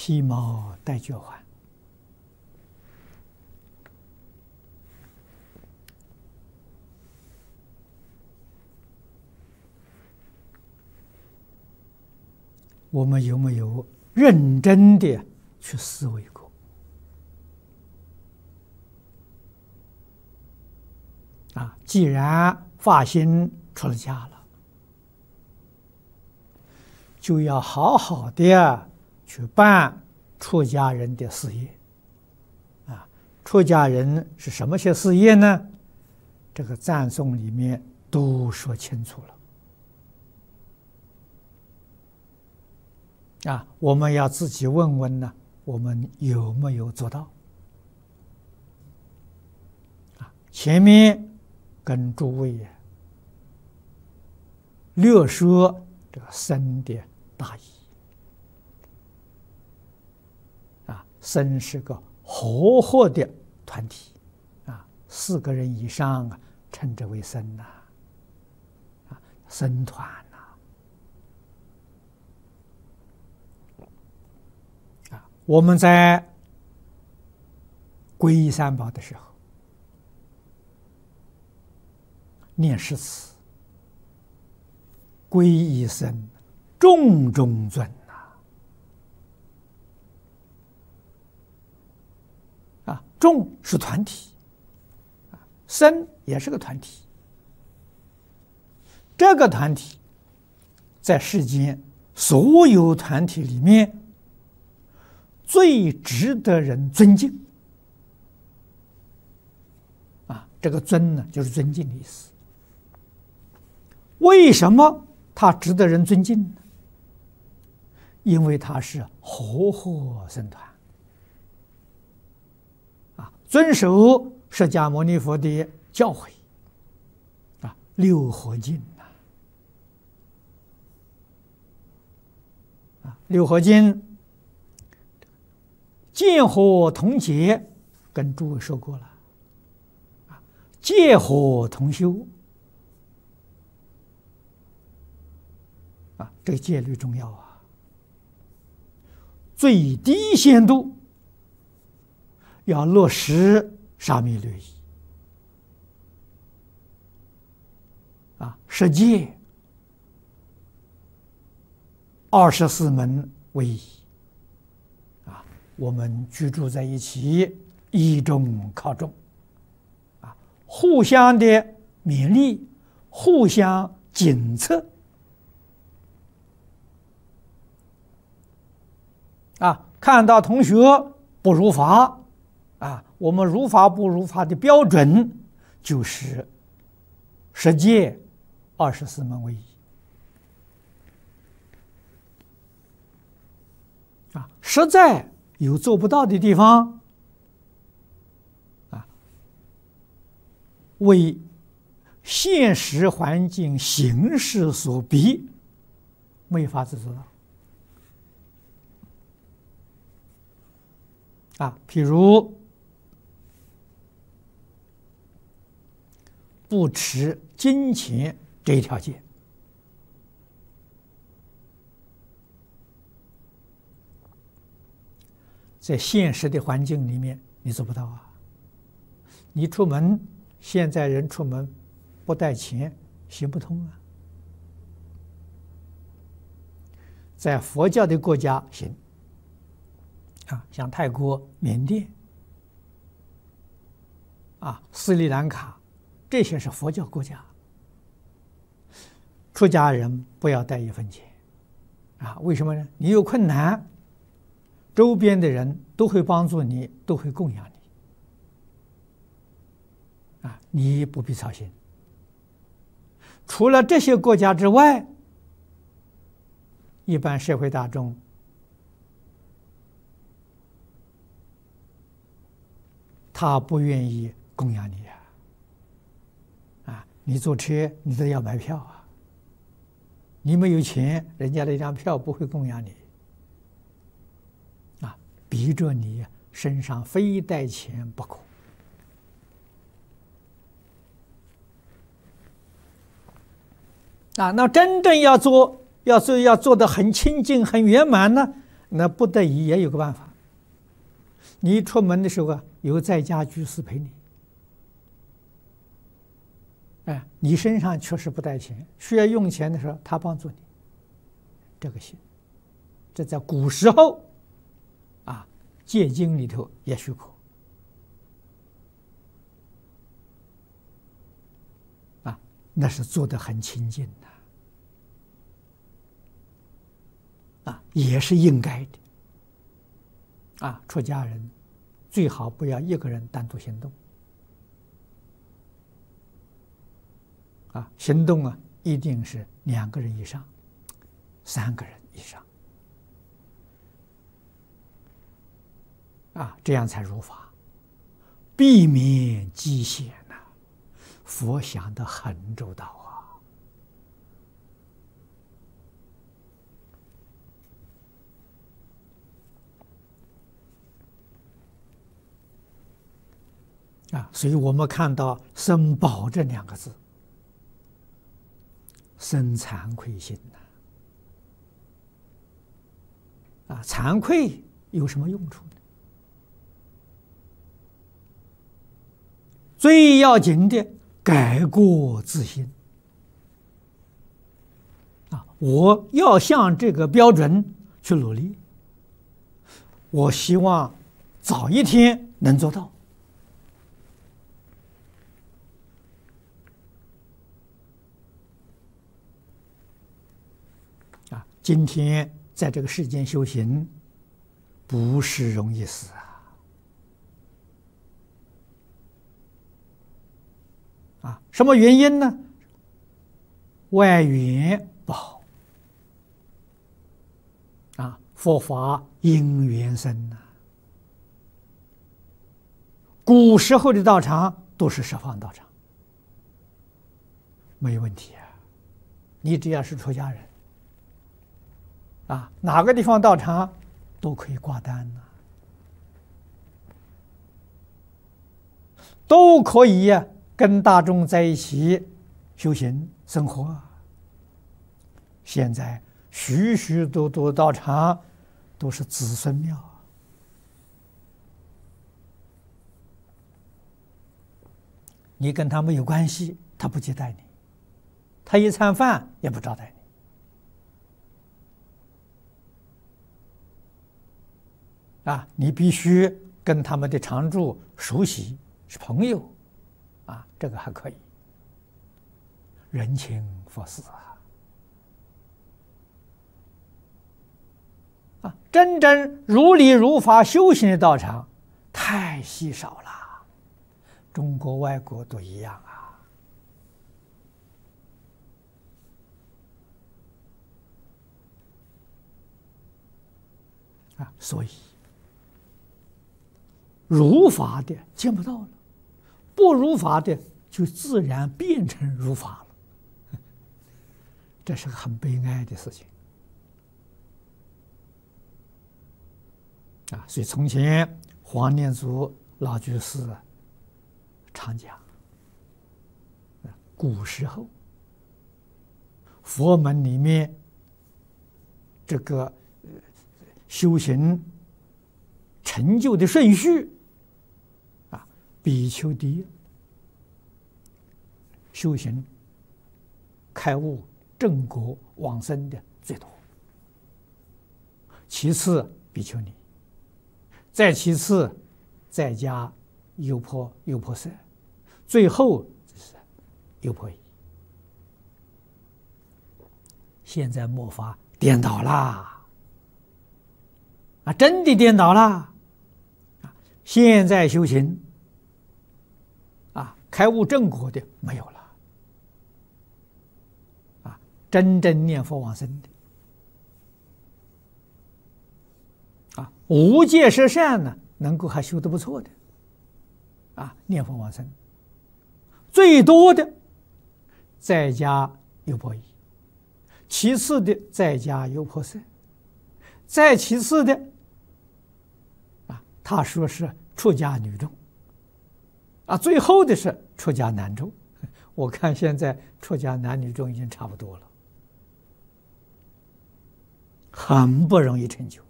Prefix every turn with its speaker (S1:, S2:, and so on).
S1: 披毛戴角环。我们有没有认真的去思维过？既然发心出了家了，就要好好的去办出家人的事业。出家人是什么些事业呢？这个赞颂里面都说清楚了。我们要自己问问呢，我们有没有做到？前面跟诸位略说这个僧的大意。僧是个和合的团体，4个人以上称之为僧僧团我们在皈依三宝的时候，念诗词，皈依僧，众中尊众是团体，僧也是个团体。这个团体在世间所有团体里面最值得人尊敬这个尊呢，就是尊敬的意思。为什么他值得人尊敬呢？因为他是和合僧团遵守释迦牟尼佛的教诲六合敬六合敬见合同结，跟诸位说过了戒合同修这个戒律重要最低限度要落实沙弥律仪十戒24门为宜我们居住在一起，依中靠众互相的勉励，互相检测看到同学不如法我们如法不如法的标准就是十戒24门为宜实在有做不到的地方为现实环境形势所逼，没法子做到譬如不持金钱这一条戒，在现实的环境里面你做不到你出门，现在人出门不带钱行不通在佛教的国家行像泰国、缅甸斯里兰卡，这些是佛教国家，出家人不要带1分钱为什么呢？你有困难，周边的人都会帮助你，都会供养你你不必操心。除了这些国家之外，一般社会大众他不愿意供养你你坐车你都要买票你没有钱，人家的一张票不会供养你逼着你身上非带钱不可那真正要做得很清净很圆满呢， 那不得已也有个办法。你出门的时候啊，有在家居士陪你。哎，你身上确实不带钱，需要用钱的时候，他帮助你，这个行。这在古时候啊，戒经里头也许可。啊，那是做得很清净的。啊，也是应该的。啊，出家人最好不要一个人单独行动。啊，行动啊，一定是2个人以上，3个人以上。啊，这样才如法，避免极险呐。佛想得很周到啊。啊，所以我们看到“生宝”这2个字。生惭愧心呐！啊，惭愧有什么用处呢？最要紧的，改过自新。啊，我要向这个标准去努力。我希望早一天能做到。今天在这个世间修行，不是容易事啊！什么原因呢？外缘不好啊，佛法因缘生呐。古时候的道场都是十方道场，没有问题啊。你只要是出家人。啊，哪个地方道场都可以挂单呐，都可以呀，跟大众在一起修行生活。现在许许多多道场都是子孙庙，你跟他没有关系，他不接待你，他一餐饭也不招待你。啊，你必须跟他们的常住熟悉，是朋友，啊，这个还可以。人情佛事啊，真正如理如法修行的道场太稀少了，中国外国都一样啊，所以。如法的见不到了，不如法的就自然变成如法了，这是个很悲哀的事情啊！所以从前黄念祖老居士常讲，古时候佛门里面这个修行成就的顺序。比丘第修行开悟正果往生的最多，其次比丘尼，再其次在家优婆塞，最后就是优婆夷。现在末法颠倒啦，啊，真的颠倒啦！啊，现在修行。开悟正果的没有了，啊，真正念佛往生的，啊，无戒十善呢，能够还修得不错的，啊，念佛往生，最多的在家优婆夷，其次的在家优婆塞，再其次的，啊，他说是出家女众。啊，最后的是出家男众，我看现在出家男女众已经差不多了，很不容易成就。